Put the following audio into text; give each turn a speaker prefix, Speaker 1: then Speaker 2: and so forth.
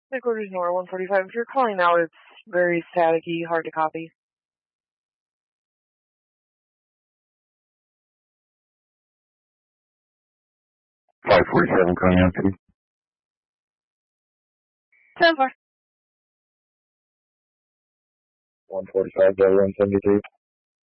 Speaker 1: Headquarters Nora 145. If you're calling now, it's very staticky, hard to copy.
Speaker 2: 547 Cognac City.
Speaker 1: 10-4.
Speaker 2: 145 173.